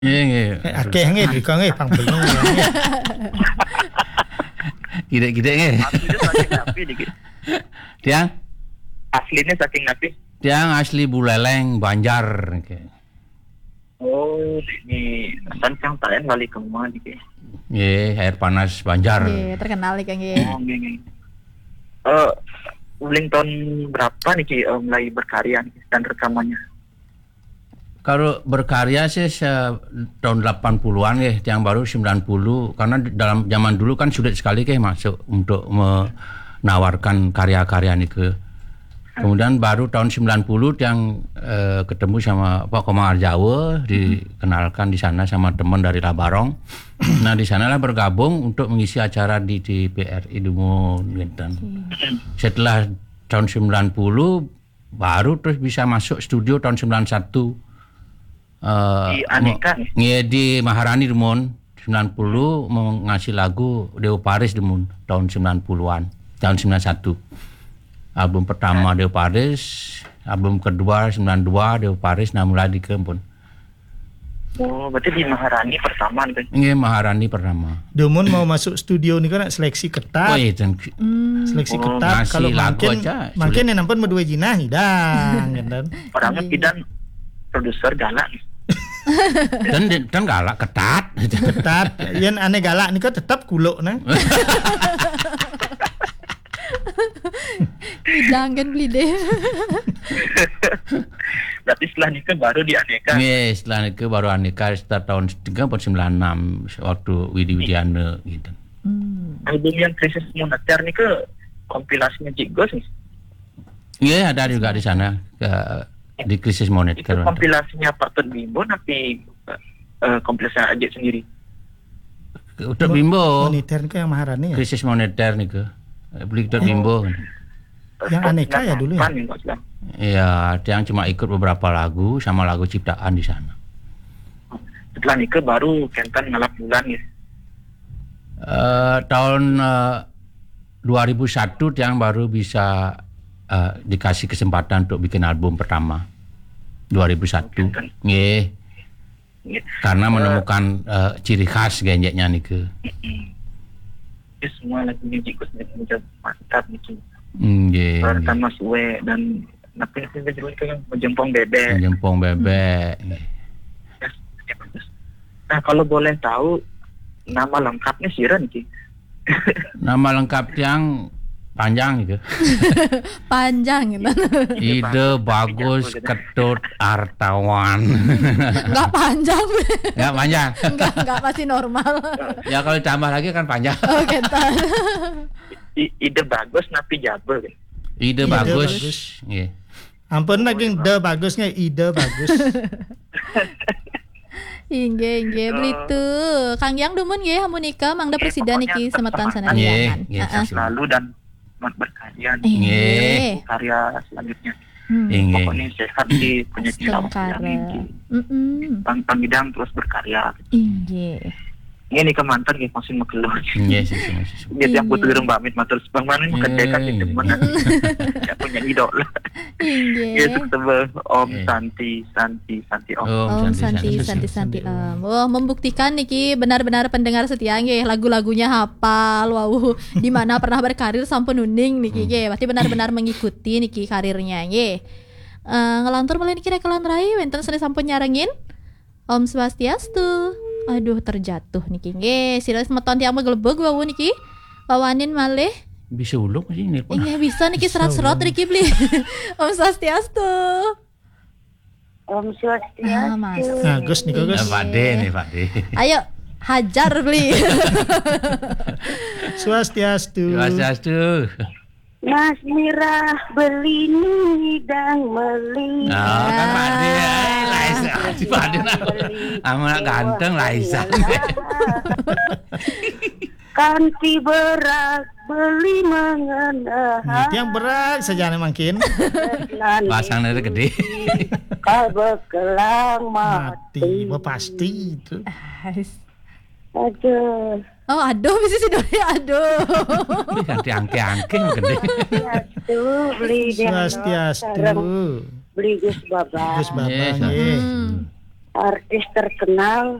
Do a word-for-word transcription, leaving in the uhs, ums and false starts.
Nggih, nggih. Akeh nggih dika nggih pang belum. Gede-gede nggih. Aslinya saking napi dikit. Tiang Aslinya saking napi. Tiang asli Buleleng, Banjar nggih. Oh, ini sancang talen kali kemana dikit. Nggih, air panas Banjar. Nggih, terkenal iki nggih. Oh, nggih nggih. Eh, ulang tahun berapa nih Ki eh, mulai berkarya nih, dan rekamannya? Kalau berkarya sih se- tahun delapan puluhan ya, yang baru sembilan puluh karena di- dalam zaman dulu kan sulit sekali ke masuk untuk menawarkan karya-karya ini ke. Kemudian baru tahun sembilan puluh yang eh, ketemu sama Pak Komang Arjawa, dikenalkan di sana sama teman dari Labarong. Nah, di sanalah bergabung untuk mengisi acara di di P R I Dumut gitu. Setelah tahun sembilan puluh baru terus bisa masuk studio tahun sembilan puluh satu. Uh, Di Aneka nih? Nge, di Maharani Demon sembilan puluh mengasih lagu Deo Paris Demon tahun sembilan puluhan, tahun sembilan puluh satu. Album pertama Deo Paris, album kedua sembilan puluh dua Deo Paris, nah mulai di Kempun. Oh, berarti di Maharani pertama nih. Nge, Maharani pertama. Domun mau masuk studio nih kan seleksi Oh ketat. iya, dan Seleksi Oh, ketat ngasih kalau lagu makin aja, makin yang nampan berdua jinah hidang kan. Orangnya Kidan produser galak nih. dan dan galak ketat. Ketat, yang aneh galak nih kok tetap kuluk nah. Hidang kan beli deh. Berarti setelah nikah baru di Aneka. Nge, setelah itu baru Aneka setelah tahun tiga puluh sembilan enam waktu Widi Widiana gitu. Album yang krisis moneter nih ke kompilasinya Jigos nih. Iya, ada juga di sana ke, di krisis Itu moneter. kompilasinya Patut Bimbo tapi uh, kompilasinya Ajit sendiri. Untuk Bimbo, Moneter nih yang Maharani ya. krisis moneter nih ke. Beli untuk Bimbo. Yang Aneka ya dulu ya? ya? Iya, yang cuma ikut beberapa lagu sama lagu ciptaan di sana. Setelah nikah baru Kentan ngalap bulan ya. Eh, tahun eh, dua ribu satu yang baru bisa eh, dikasih kesempatan untuk bikin album pertama. dua ribu satu. Nggih. Gitu. Karena menemukan eh, ciri khas genjeknya nih ke. Itu semua lagunya Jigos menjadi mantap gitu. Nggih. Pertama Suwe dan napi napi berjuang itu yang menjempong bebek. Jempong bebek. Ya, bagus. Nah kalau boleh tahu nama lengkapnya Siren Ki. Nama lengkap yang panjang gitu. Panjang gitu. Ide bagus Ketut Artawan. Enggak panjang. Enggak panjang. Enggak, enggak masih normal. Ya kalau ditambah lagi kan panjang. Oh, kental. I- ide bagus napi jabel kan. Ide Ide bagus. bagus. Nggih. Ampun lagi ide bagusnya ide bagus. Inggih, inggih begitu. Kang Yang dumun nggih hamun nikah mangda presiden iki semetan Nggih, sanadyan. nggih, Heeh. Selalu dan mat berkarya Eh. Nggih. karya selanjutnya. Hmm. Nggih. Pokoknya sehat di punya Astengkara. yang Mm-mm. Bang Pangidang terus berkarya. Inggih. Ini ke mantan ya masih makelur. Nggih, sih, sih, sih. Dia yang Iya. butuh irung pamit matur bang mana ini kedekan Iya. itu mana. Ya punya idola. Inggih. Gitu tebel Om Iya. Santi Santi Santi Om. Oh, Om Santi Santi Santi Om. Wah, membuktikan niki benar-benar pendengar setia nggih, lagu-lagunya hafal. Wow, di mana pernah berkarir sampun uning niki nggih. Berarti benar-benar mengikuti niki karirnya nggih. Eh ngelantur mulai niki rekelan rai wenten seni sampun nyarengin. Om Swastiastu. Aduh terjatuh niki nggih. Sira semeton tiang meglebeg wawu niki. Wawanin malih. Bisa ulung sih ini. Iya bisa niki serat-serat niki beli. Om Swastiastu. Om Ah, Swastiastu. Mas. Nah, Gus nih Gus. Pak De nih, Pak De. Ayo hajar beli. Swastiastu. Swastiastu. Mas Mirah beli nidang meli. Nah, kan Pak De. Eh, Laisa. Si Pak De nak. Amat ganteng Laisa. Kanti berat beli mengenah. Itu yang berat saja nih makin. Pasang dari gede. Kau bekelang Mati, mati. wah pasti itu. Aduh. Oh aduh bisa sih doi aduh. Ini ganti angke-angke gede. Swastiastu beli dia. Swastiastu. Beli Gus Babang. Gus Babang Yes, nggih. Hmm. artis terkenal